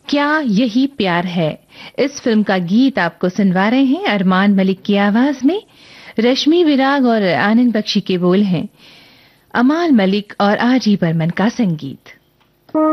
क्या यही प्यार है। इस फिल्म का गीत आपको सुनवा रहे हैं अरमान मलिक की आवाज में। रश्मि विराग और आनंद बख्शी के बोल हैं। अमाल मलिक और आजी बर्मन का संगीत।